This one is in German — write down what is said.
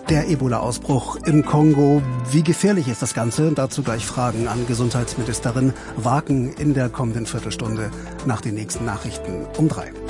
Der Ebola-Ausbruch im Kongo. Wie gefährlich ist das Ganze? Dazu gleich Fragen an Gesundheitsministerin Waken in der kommenden Viertelstunde nach den nächsten Nachrichten um 3.